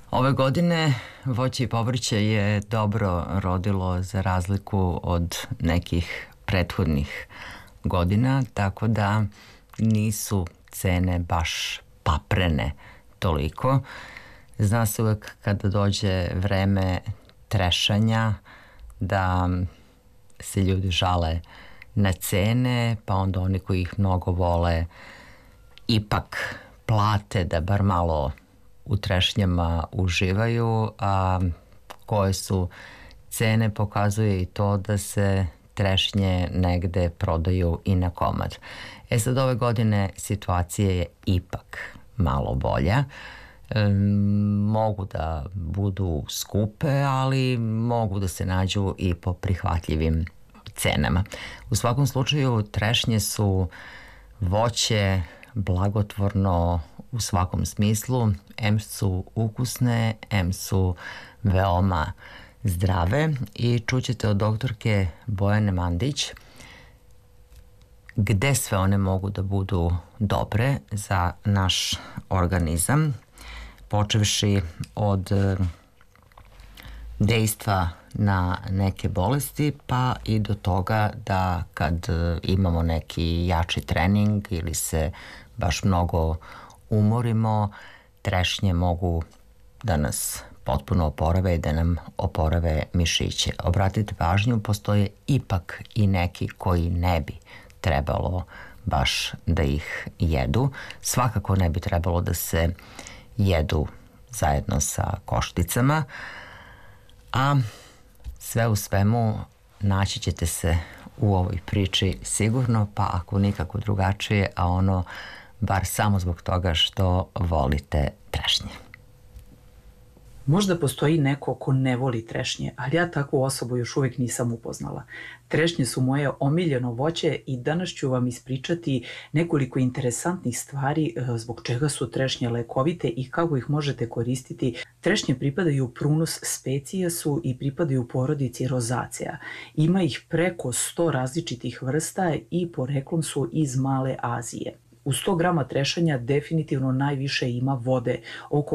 Ove godine voće i povrće je dobro rodilo za razliku od nekih prethodnih godina, tako da nisu cene baš paprene toliko. Zna se uvek kada dođe vreme trešanja da se ljudi žale na cene, pa onda oni koji ih mnogo vole ipak plate da bar malo u trešnjama uživaju, a koje su cene pokazuje i to da se trešnje negde prodaju i na komad. Sad ove godine situacija je ipak malo bolja. Mogu da budu skupe, ali mogu da se nađu i po prihvatljivim cenama. U svakom slučaju trešnje su voće blagotvorno u svakom smislu. Em su ukusne, em su veoma zdrave i čućete od doktorke Bojane Mandić gde sve one mogu da budu dobre za naš organizam, počevši od dejstva na neke bolesti pa i do toga da kad imamo neki jači trening ili se baš mnogo umorimo, trešnje mogu da nas potpuno oporave i da nam oporave mišiće. Obratite pažnju, postoje ipak i neki koji ne bi trebalo baš da ih jedu. Svakako ne bi trebalo da se jedu zajedno sa košticama, a sve u svemu naći ćete se u ovoj priči sigurno, pa ako nikako drugačije, a ono bar samo zbog toga što volite trešnje. Možda postoji neko ko ne voli trešnje, ali ja takvu osobu još uvek nisam upoznala. Trešnje su moje omiljeno voće i danas ću vam ispričati nekoliko interesantnih stvari zbog čega su trešnje lekovite i kako ih možete koristiti. Trešnje pripadaju Prunus speciasu i pripadaju porodici rozacea. Ima ih preko 100 različitih vrsta i poreklom su iz Male Azije. U 100 grama trešanja definitivno najviše ima vode, oko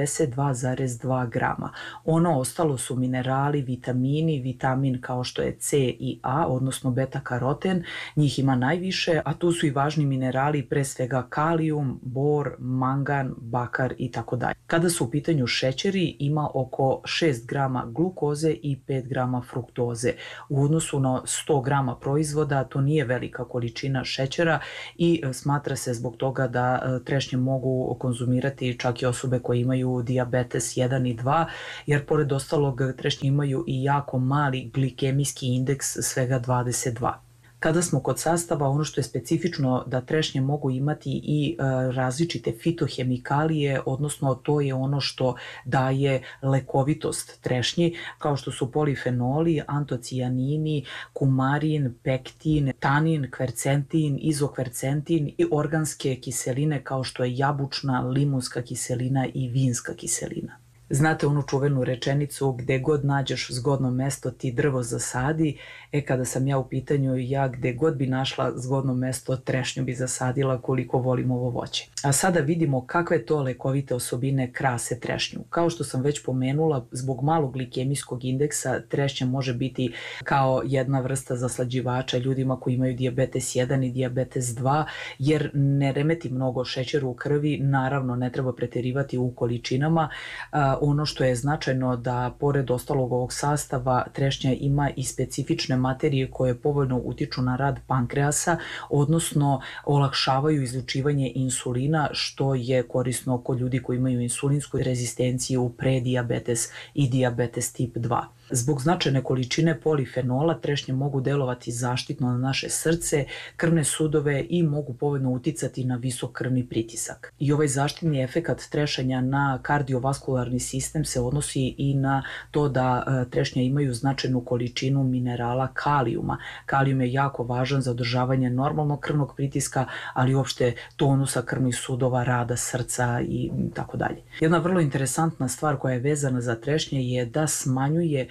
82,2 grama. Ono ostalo su minerali, vitamini, vitamin kao što je C i A, odnosno beta-karoten, njih ima najviše, a tu su i važni minerali, pre svega kalijum, bor, mangan, bakar i tako dalje. Kada su u pitanju šećeri, ima oko 6 grama glukoze i 5 grama fruktoze. U odnosu na 100 grama proizvoda to nije velika količina šećera i smatra se zbog toga da trešnje mogu konzumirati čak i osobe koje imaju dijabetes 1 i 2, jer pored ostalog trešnje imaju i jako mali glikemijski indeks, svega 22. Kada smo kod sastava, ono što je specifično da trešnje mogu imati i različite fitohemikalije, odnosno to je ono što daje lekovitost trešnji, kao što su polifenoli, antocijanini, kumarin, pektin, tanin, kvercentin, izokvercentin i organske kiseline kao što je jabučna, limunska kiselina i vinska kiselina. Znate onu čuvenu rečenicu gde god nađeš zgodno mesto ti drvo zasadi, kada sam ja u pitanju, ja gde god bi našla zgodno mesto trešnju bi zasadila koliko volim ovo voće. A sada vidimo kakve to lekovite osobine krase trešnju. Kao što sam već pomenula, zbog malog glikemijskog indeksa trešnja može biti kao jedna vrsta zaslađivača ljudima koji imaju dijabetes 1 i dijabetes 2, jer ne remeti mnogo šećera u krvi, naravno ne treba preterivati u količinama. Ono što je značajno da pored ostalog ovog sastava trešnja ima i specifične materije koje povoljno utiču na rad pankreasa, odnosno olakšavaju izlučivanje insulina, što je korisno kod ljudi koji imaju insulinsku rezistenciju, predijabetes i dijabetes tip 2. Zbog značajne količine polifenola trešnje mogu delovati zaštitno na naše srce, krvne sudove i mogu povoljno uticati na visok krvni pritisak. I ovaj zaštitni efekat trešanja na kardiovaskularni sistem se odnosi i na to da trešnje imaju značajnu količinu minerala kalijuma. Kalijum je jako važan za održavanje normalnog krvnog pritiska, ali uopšte tonusa krvnih sudova, rada srca i tako dalje. Jedna vrlo interesantna stvar koja je vezana za trešnje je da smanjuje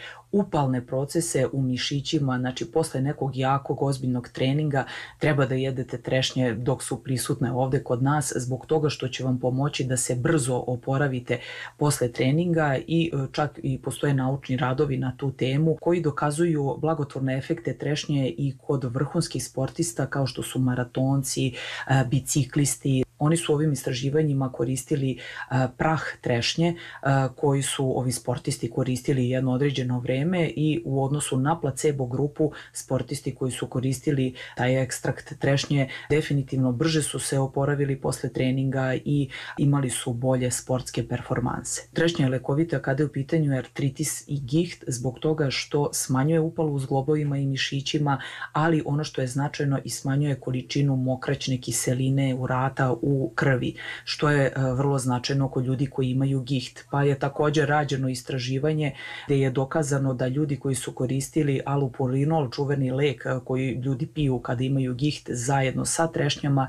upalne procese u mišićima, znači posle nekog jakog ozbiljnog treninga treba da jedete trešnje dok su prisutne ovde kod nas, zbog toga što će vam pomoći da se brzo oporavite posle treninga i čak i postoje naučni radovi na tu temu koji dokazuju blagotvorne efekte trešnje i kod vrhunskih sportista kao što su maratonci, biciklisti. Oni su ovim istraživanjima koristili prah trešnje koji su ovi sportisti koristili jedno određeno vreme i u odnosu na placebo grupu sportisti koji su koristili taj ekstrakt trešnje definitivno brže su se oporavili posle treninga i imali su bolje sportske performanse. Trešnja je lekovita kada je u pitanju artritis i giht zbog toga što smanjuje upalu u zglobovima i mišićima, ali ono što je značajno i smanjuje količinu mokraćne kiseline urata u krvi, što je vrlo značajno kod ljudi koji imaju giht. Pa je također rađeno istraživanje gde je dokazano da ljudi koji su koristili alupurinol, čuveni lek koji ljudi piju kada imaju giht zajedno sa trešnjama,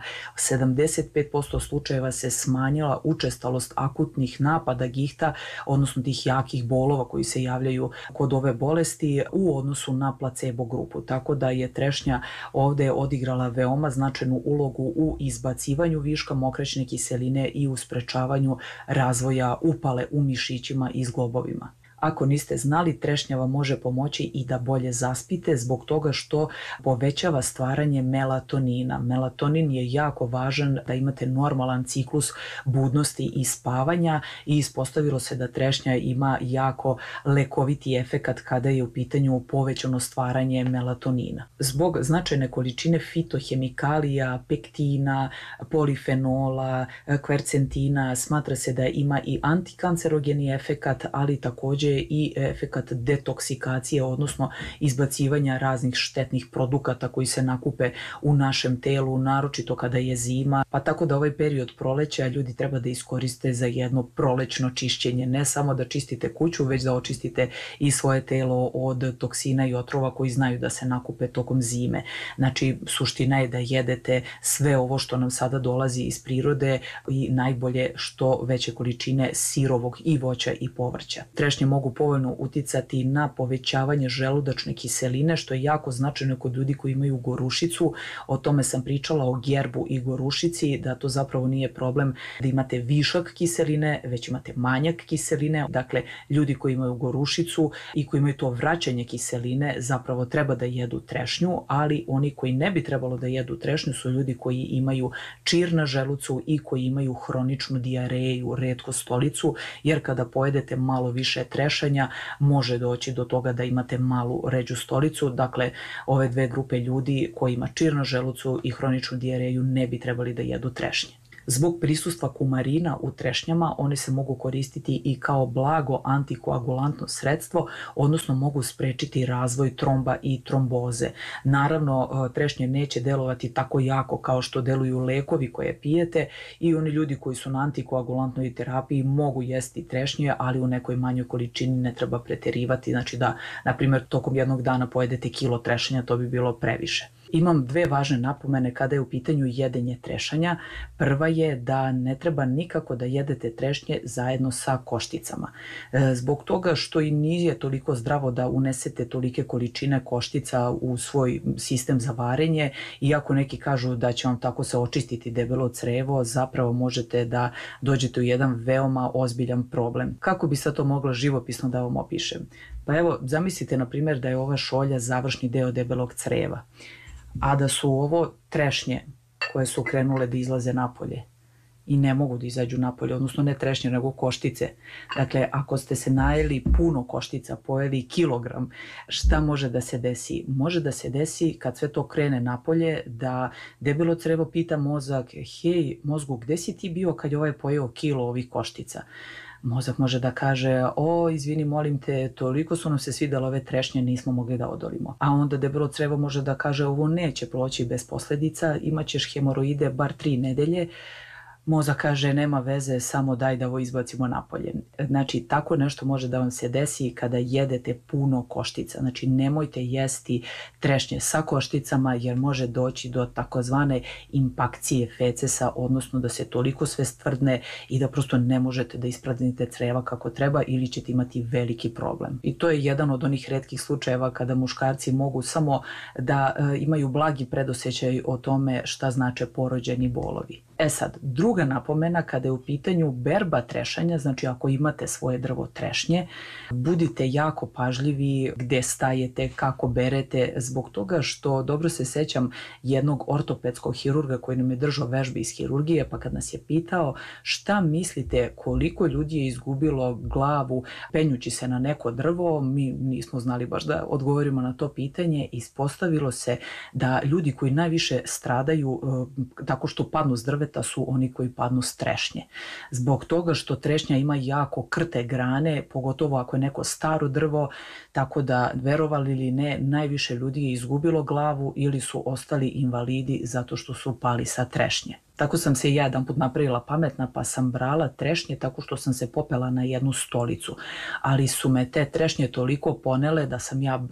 75% slučajeva se smanjila učestalost akutnih napada gihta, odnosno tih jakih bolova koji se javljaju kod ove bolesti u odnosu na placebo grupu. Tako da je trešnja ovde odigrala veoma značajnu ulogu u izbacivanju viška mokraćne kiseline i u sprečavanju razvoja upale u mišićima i zglobovima. Ako niste znali, trešnja vam može pomoći i da bolje zaspite zbog toga što povećava stvaranje melatonina. Melatonin je jako važan da imate normalan ciklus budnosti i spavanja i ispostavilo se da trešnja ima jako lekoviti efekat kada je u pitanju povećano stvaranje melatonina. Zbog značajne količine fitohemikalija, pektina, polifenola, kvercentina, smatra se da ima i antikancerogeni efekat, ali takođe i efekat detoksikacije, odnosno izbacivanja raznih štetnih produkata koji se nakupe u našem telu, naročito kada je zima. Pa tako da ovaj period proleća ljudi treba da iskoriste za jedno prolećno čišćenje. Ne samo da čistite kuću, već da očistite i svoje telo od toksina i otrova koji znaju da se nakupe tokom zime. Znači, suština je da jedete sve ovo što nam sada dolazi iz prirode i najbolje što veće količine sirovog i voća i povrća. Trešnje mogu povoljno uticati na povećavanje želudačne kiseline, što je jako značajno kod ljudi koji imaju gorušicu. O tome sam pričala, o gerbu i gorušici, da to zapravo nije problem da imate višak kiseline, već imate manjak kiseline. Dakle, ljudi koji imaju gorušicu i koji imaju to vraćanje kiseline zapravo treba da jedu trešnju, ali oni koji ne bi trebalo da jedu trešnju su ljudi koji imaju čir na želucu i koji imaju hroničnu dijareju, retko stolicu, jer kada pojedete malo više trešanja može doći do toga da imate malu ređu stolicu. Dakle, ove dve grupe ljudi koji ima čir na želucu i hroničnu dijareju ne bi trebali da jedu trešnje. Zbog prisustva kumarina u trešnjama one se mogu koristiti i kao blago antikoagulantno sredstvo, odnosno mogu sprečiti razvoj tromba i tromboze. Naravno, trešnje neće delovati tako jako kao što deluju lekovi koje pijete i oni ljudi koji su na antikoagulantnoj terapiji mogu jesti trešnje, ali u nekoj manjoj količini, ne treba preterivati. Znači da, na primjer, tokom jednog dana pojedete kilo trešanja, to bi bilo previše. Imam dve važne napomene kada je u pitanju jedenje trešanja. Prva je da ne treba nikako da jedete trešnje zajedno sa košticama. Zbog toga što i nije toliko zdravo da unesete tolike količine koštica u svoj sistem za varenje, iako neki kažu da će vam tako se očistiti debelo crevo, zapravo možete da dođete u jedan veoma ozbiljan problem. Kako bi sad to mogla živopisno da vam opišem? Pa evo, zamislite na primjer da je ova šolja završni deo debelog creva, a da su ovo trešnje koje su krenule da izlaze napolje i ne mogu da izađu napolje, odnosno ne trešnje nego koštice. Dakle, ako ste se najeli puno koštica, pojeli kilogram, šta može da se desi? Može da se desi kad sve to krene napolje da debelo crevo pita mozak: hej mozgu, gde si ti bio kad je ovaj pojeo kilo ovih koštica? Mozak može da kaže: o, izvini, molim te, toliko su nam se svidele ove trešnje, nismo mogli da odolimo. A onda debelo crevo može da kaže: ovo neće proći bez posledica, imaćeš hemoroide bar 3 nedelje, Mozak kaže nema veze, samo daj da ovo izbacimo napolje. Znači, tako nešto može da vam se desi kada jedete puno koštica. Znači, nemojte jesti trešnje sa košticama jer može doći do takozvane impakcije fecesa, odnosno da se toliko sve stvrdne i da prosto ne možete da ispraznite creva kako treba ili ćete imati veliki problem. I to je jedan od onih retkih slučajeva kada muškarci mogu samo da imaju blagi predosjećaj o tome šta znače porođajni bolovi. Sad, druga napomena kada je u pitanju berba trešanja, znači ako imate svoje drvo trešnje, budite jako pažljivi gde stajete, kako berete, zbog toga što dobro se sećam jednog ortopedskog hirurga koji nam je držao vežbe iz hirurgije, pa kad nas je pitao šta mislite koliko ljudi je izgubilo glavu penjući se na neko drvo, mi nismo znali baš da odgovorimo na to pitanje. Ispostavilo se da ljudi koji najviše stradaju tako što padnu s drveta su oni koji padnu s trešnje. Zbog toga što trešnja ima jako krte grane, pogotovo ako je neko staro drvo, tako da verovali ili ne, najviše ljudi je izgubilo glavu ili su ostali invalidi zato što su pali sa trešnje. Tako sam se ja jedan put napravila pametna pa sam brala trešnje tako što sam se popela na jednu stolicu. Ali su me te trešnje toliko ponele da sam ja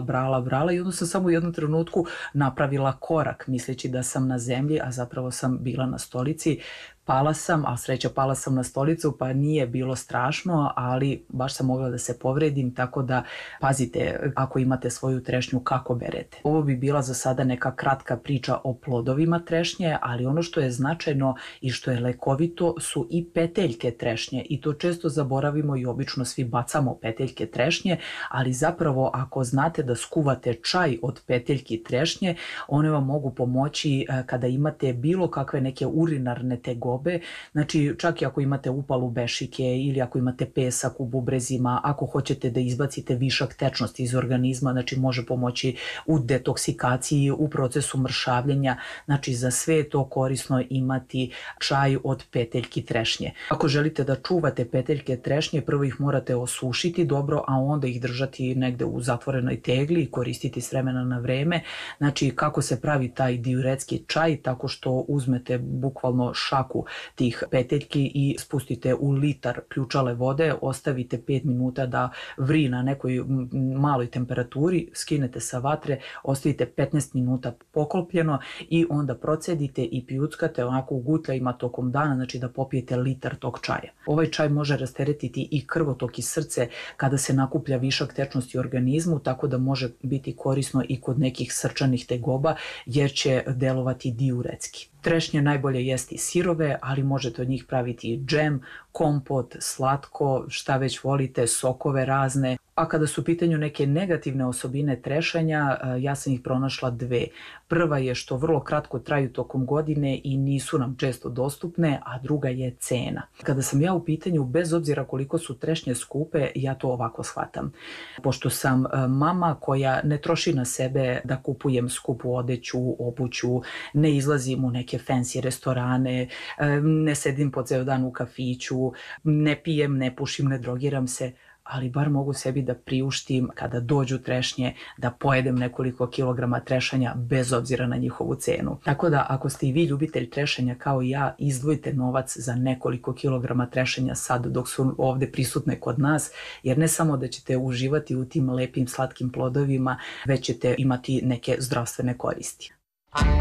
brala i onda sam samo u jednom trenutku napravila korak misleći da sam na zemlji, a zapravo sam bila na stolici. Pala sam, a sreća pala sam na stolicu pa nije bilo strašno, ali baš sam mogla da se povredim, tako da pazite ako imate svoju trešnju kako berete. Ovo bi bila za sada neka kratka priča o plodovima trešnje, ali ono što je značajno i što je lekovito su i peteljke trešnje i to često zaboravimo i obično svi bacamo peteljke trešnje, ali zapravo ako znate da skuvate čaj od peteljki trešnje, one vam mogu pomoći kada imate bilo kakve neke urinarne tegobe. Znači čak i ako imate upalu bešike ili ako imate pesak u bubrezima, ako hoćete da izbacite višak tečnosti iz organizma, znači može pomoći u detoksikaciji, u procesu mršavljenja, znači za sve je to korisno imati čaj od peteljki trešnje. Ako želite da čuvate peteljke trešnje, prvo ih morate osušiti dobro, a onda ih držati negde u zatvorenoj tegli i koristiti s vremena na vreme. Znači kako se pravi taj diuretski čaj, tako što uzmete bukvalno šaku tih peteljki i spustite u litar ključale vode, ostavite 5 minuta da vri na nekoj maloj temperaturi, skinete sa vatre, ostavite 15 minuta poklopljeno i onda procedite i pijuckate onako u gutljajima tokom dana, znači da popijete litar tog čaja. Ovaj čaj može rasteretiti i krvotok i srce kada se nakuplja višak tečnosti u organizmu, tako da može biti korisno i kod nekih srčanih tegoba jer će delovati diuretski. Trešnje najbolje jesti sirove, ali možete od njih praviti džem, kompot, slatko, šta već volite, sokove razne. A kada su u pitanju neke negativne osobine trešanja, ja sam ih pronašla dve. Prva je što vrlo kratko traju tokom godine i nisu nam često dostupne, a druga je cena. Kada sam ja u pitanju, bez obzira koliko su trešnje skupe, ja to ovako shvatam. Pošto sam mama koja ne troši na sebe da kupujem skupu odeću, obuću, ne izlazim u neke fancy restorane, ne sedim po ceo dan u kafiću, ne pijem, ne pušim, ne drogiram se, ali bar mogu sebi da priuštim kada dođu trešnje, da pojedem nekoliko kilograma trešanja bez obzira na njihovu cenu. Tako da ako ste i vi ljubitelj trešanja kao i ja, izdvojite novac za nekoliko kilograma trešanja sad dok su ovde prisutne kod nas, jer ne samo da ćete uživati u tim lepim slatkim plodovima, već ćete imati neke zdravstvene koristi.